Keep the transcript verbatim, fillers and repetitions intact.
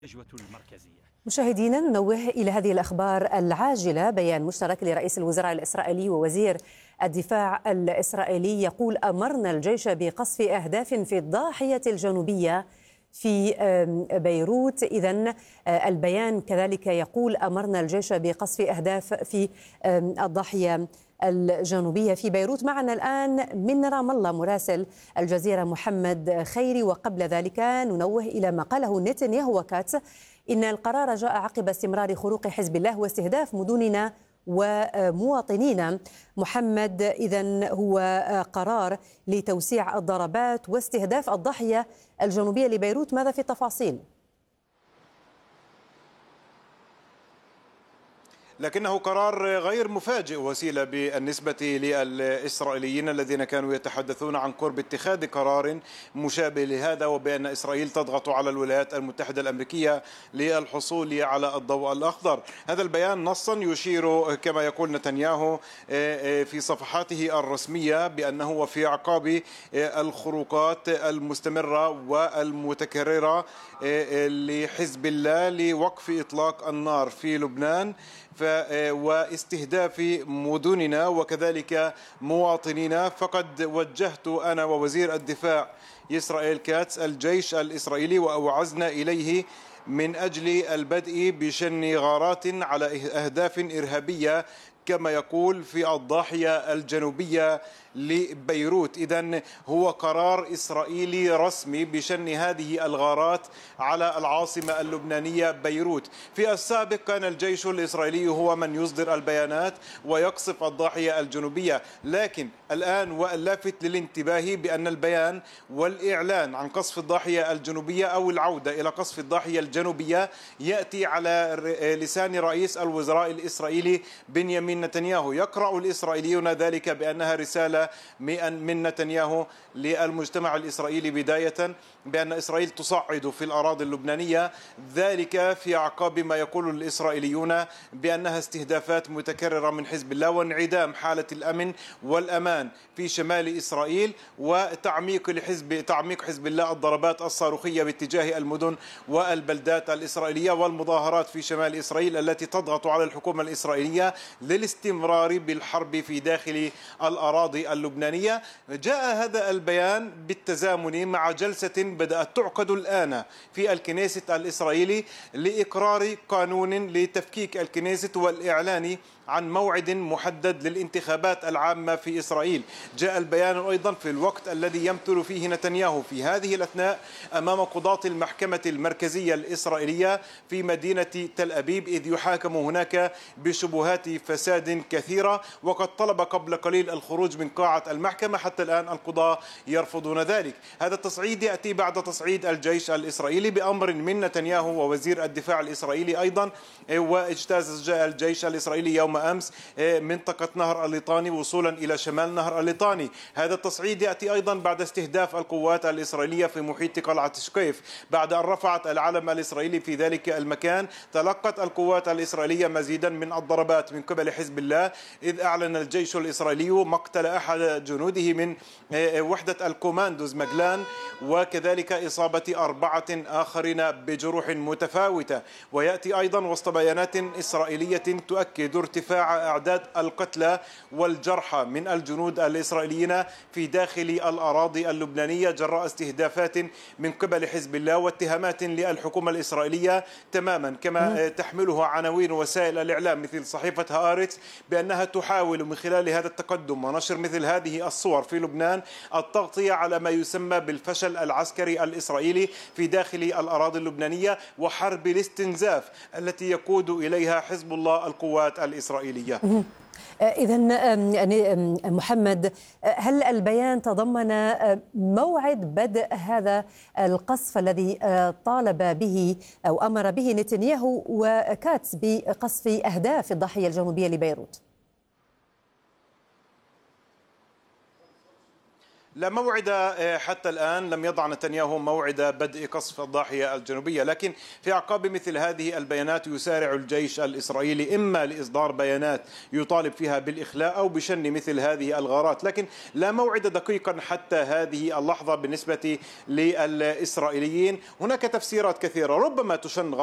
المركزية. مشاهدينا، ننوه إلى هذه الأخبار العاجلة. بيان مشترك لرئيس الوزراء الإسرائيلي ووزير الدفاع الإسرائيلي يقول: أمرنا الجيش بقصف أهداف في الضاحية الجنوبية في بيروت. إذن البيان كذلك يقول: أمرنا الجيش بقصف أهداف في الضاحية الجنوبية في بيروت. معنا الآن من رام الله مراسل الجزيرة محمد خيري. وقبل ذلك ننوه إلى ما قاله نتنياهو وكاتس: إن القرار جاء عقب استمرار خروق حزب الله واستهداف مدننا ومواطنينا. محمد، إذن هو قرار لتوسيع الضربات واستهداف الضاحية الجنوبية لبيروت، ماذا في التفاصيل؟ لكنه قرار غير مفاجئ وسيلة بالنسبة للإسرائيليين الذين كانوا يتحدثون عن قرب اتخاذ قرار مشابه لهذا، وبأن إسرائيل تضغط على الولايات المتحدة الأمريكية للحصول على الضوء الأخضر. هذا البيان نصا يشير كما يقول نتنياهو في صفحاته الرسمية بأنه وفي أعقاب الخروقات المستمرة والمتكررة لحزب الله لوقف إطلاق النار في لبنان واستهداف مدننا وكذلك مواطنينا، فقد وجهت أنا ووزير الدفاع إسرائيل كاتس الجيش الإسرائيلي وأوعزنا إليه من أجل البدء بشن غارات على أهداف إرهابية كما يقول في الضاحية الجنوبية لبيروت. إذن هو قرار إسرائيلي رسمي بشن هذه الغارات على العاصمة اللبنانية بيروت. في السابق كان الجيش الإسرائيلي هو من يصدر البيانات ويقصف الضاحية الجنوبية، لكن الآن واللافت للانتباه بأن البيان والإعلان عن قصف الضاحية الجنوبية أو العودة إلى قصف الضاحية الجنوبية يأتي على لسان رئيس الوزراء الإسرائيلي بنيامين نتنياهو. يقرأ الإسرائيليون ذلك بأنها رسالة من نتنياهو للمجتمع الإسرائيلي بداية بأن إسرائيل تصعد في الأراضي اللبنانية، ذلك في أعقاب ما يقول الإسرائيليون بأنها استهدافات متكررة من حزب الله وانعدام حالة الأمن والأمان في شمال إسرائيل وتعميق لحزب تعميق حزب الله الضربات الصاروخية باتجاه المدن والبلدات الإسرائيلية والمظاهرات في شمال إسرائيل التي تضغط على الحكومة الإسرائيلية للاستمرار بالحرب في داخل الأراضي اللبنانية. جاء هذا البيان بالتزامن مع جلسة بدأت تعقد الآن في الكنيست الإسرائيلي لإقرار قانون لتفكيك الكنيست والإعلان عن موعد محدد للانتخابات العامة في إسرائيل. جاء البيان أيضا في الوقت الذي يمثل فيه نتنياهو في هذه الأثناء أمام قضاة المحكمة المركزية الإسرائيلية في مدينة تل أبيب، إذ يحاكم هناك بشبهات فساد كثيرة، وقد طلب قبل قليل الخروج من قاعة المحكمة. حتى الآن القضاة يرفضون ذلك. هذا التصعيد يأتي بعد تصعيد الجيش الإسرائيلي بأمر من نتنياهو ووزير الدفاع الإسرائيلي أيضا، واجتاز الجيش الإسرائيلي يوم أمس منطقة نهر الليطاني وصولا إلى شمال نهر الليطاني. هذا التصعيد يأتي أيضا بعد استهداف القوات الإسرائيلية في محيط قلعة شقيف. بعد أن رفعت العلم الإسرائيلي في ذلك المكان، تلقت القوات الإسرائيلية مزيدا من الضربات من قبل حزب الله، إذ أعلن الجيش الإسرائيلي مقتل أحد جنوده من وحدة الكوماندوز مجلان، وكذلك إصابة أربعة آخرين بجروح متفاوتة. ويأتي أيضا وسط بيانات إسرائيلية تؤكد ارتفاع أعداد القتلى والجرحى من الجنود الإسرائيليين في داخل الأراضي اللبنانية جراء استهدافات من قبل حزب الله واتهامات للحكومة الإسرائيلية تماما كما تحمله عناوين وسائل الإعلام مثل صحيفة هآرتس بأنها تحاول من خلال هذا التقدم ونشر مثل هذه الصور في لبنان التغطية على ما يسمى بالفشل العسكري الإسرائيلي في داخل الأراضي اللبنانية وحرب الاستنزاف التي يقود إليها حزب الله القوات الإسرائيلية. إذن محمد، هل البيان تضمن موعد بدء هذا القصف الذي طالب به أو أمر به نتنياهو وكاتس بقصف أهداف الضاحية الجنوبية لبيروت؟ لا موعد حتى الآن، لم يضع نتنياهو موعد بدء قصف الضاحية الجنوبية، لكن في أعقاب مثل هذه البيانات يسارع الجيش الإسرائيلي إما لإصدار بيانات يطالب فيها بالإخلاء أو بشن مثل هذه الغارات، لكن لا موعد دقيقا حتى هذه اللحظة بالنسبة للإسرائيليين. هناك تفسيرات كثيرة، ربما تشن